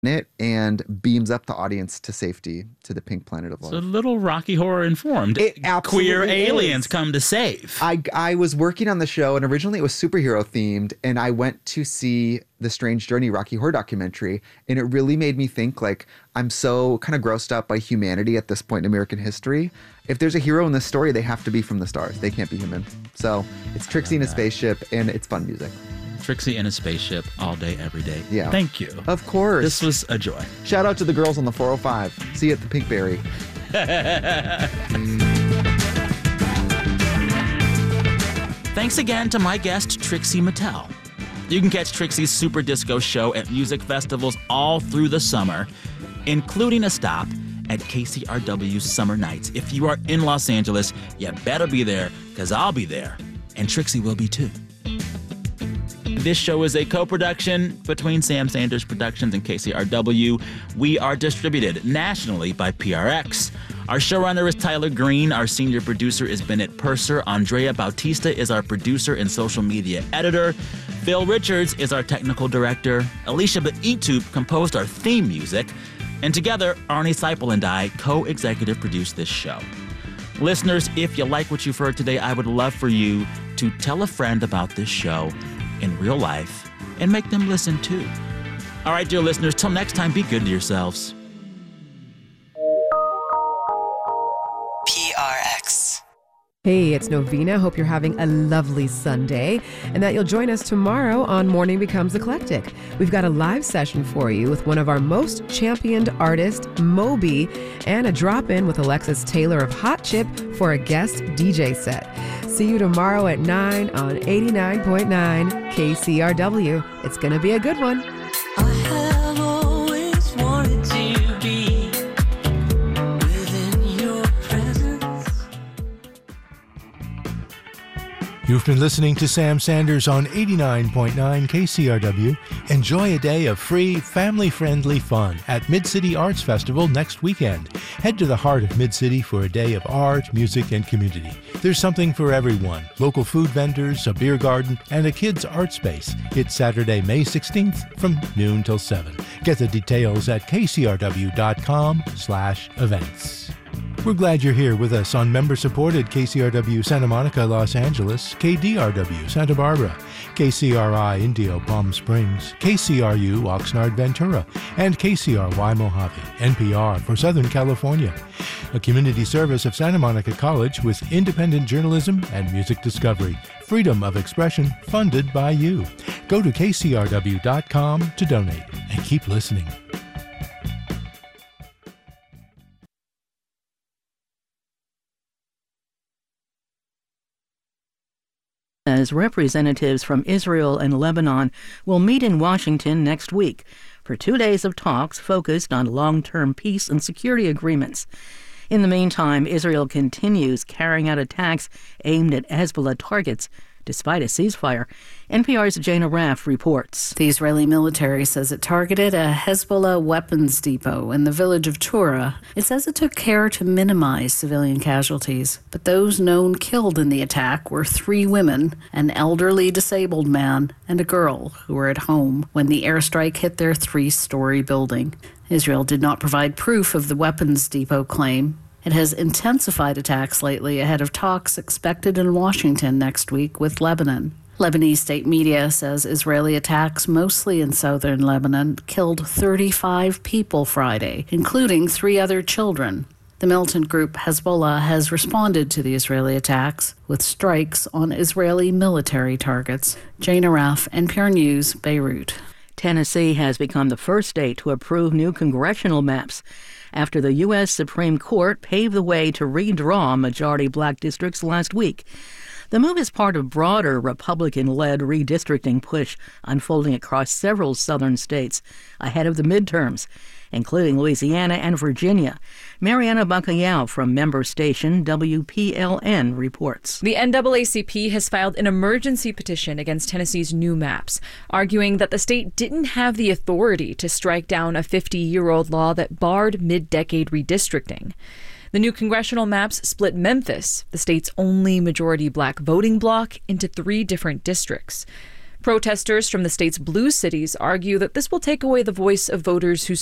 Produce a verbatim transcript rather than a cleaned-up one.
it and beams up the audience to safety to the pink planet of love. So a little Rocky Horror informed. It absolutely Queer aliens is. come to save. I, I was working on the show, and originally it was superhero themed, and I went to see the Strange Journey Rocky Horror documentary, and it really made me think, like, I'm so kind of grossed up by humanity at this point in American history. If there's a hero in this story, they have to be from the stars. They can't be human. So it's Trixie in a spaceship, and it's fun music. Trixie in a spaceship all day, every day. Yeah. Thank you. Of course. This was a joy. Shout out to the girls on the four oh five. See you at the Pinkberry. Thanks again to my guest, Trixie Mattel. You can catch Trixie's Super Disco show at music festivals all through the summer, including a stop at K C R W's Summer Nights. If you are in Los Angeles, you better be there, because I'll be there. And Trixie will be too. This show is a co-production between Sam Sanders Productions and K C R W. We are distributed nationally by P R X. Our showrunner is Tyler Green. Our senior producer is Bennett Purser. Andrea Bautista is our producer and social media editor. Phil Richards is our technical director. Alicia Baitub composed our theme music. And together, Arnie Seipel and I co-executive produced this show. Listeners, if you like what you've heard today, I would love for you to tell a friend about this show in real life and make them listen too. All right, dear listeners, till next time, be good to yourselves. P R X. Hey, it's Novena. Hope you're having a lovely Sunday and that you'll join us tomorrow on Morning Becomes Eclectic. We've got a live session for you with one of our most championed artists, Moby, and a drop-in with Alexis Taylor of Hot Chip for a guest D J set. See you tomorrow at nine on eighty-nine point nine K C R W. It's going to be a good one. I have always wanted to be within your presence. You've been listening to Sam Sanders on eighty-nine point nine K C R W. Enjoy a day of free, family-friendly fun at Mid-City Arts Festival next weekend. Head to the heart of Mid-City for a day of art, music, and community. There's something for everyone. Local food vendors, a beer garden, and a kids' art space. It's Saturday, May sixteenth from noon till seven. Get the details at kcrw.com slash events. We're glad you're here with us on member-supported K C R W Santa Monica, Los Angeles, K D R W Santa Barbara, K C R I Indio Palm Springs, K C R U Oxnard Ventura, and K C R Y Mojave, N P R for Southern California. A community service of Santa Monica College with independent journalism and music discovery. Freedom of expression funded by you. Go to k c r w dot com to donate and keep listening. As representatives from Israel and Lebanon will meet in Washington next week for two days of talks focused on long-term peace and security agreements. In the meantime, Israel continues carrying out attacks aimed at Hezbollah targets despite a ceasefire. N P R's Jana Raff reports. The Israeli military says it targeted a Hezbollah weapons depot in the village of Tura. It says it took care to minimize civilian casualties, but those known killed in the attack were three women, an elderly disabled man, and a girl who were at home when the airstrike hit their three-story building. Israel did not provide proof of the weapons depot claim. It has intensified attacks lately ahead of talks expected in Washington next week with Lebanon. Lebanese state media says Israeli attacks, mostly in southern Lebanon, killed thirty-five people Friday, including three other children. The militant group Hezbollah has responded to the Israeli attacks with strikes on Israeli military targets. Jana Raff, N P R News, Beirut. Tennessee has become the first state to approve new congressional maps after the U S Supreme Court paved the way to redraw majority black districts last week. The move is part of broader Republican-led redistricting push unfolding across several southern states ahead of the midterms, including Louisiana and Virginia. Mariana Bacallao from member station W P L N reports. The N double A C P has filed an emergency petition against Tennessee's new maps, arguing that the state didn't have the authority to strike down a fifty-year-old law that barred mid-decade redistricting. The new congressional maps split Memphis, the state's only majority black voting bloc, into three different districts. Protesters from the state's blue cities argue that this will take away the voice of voters who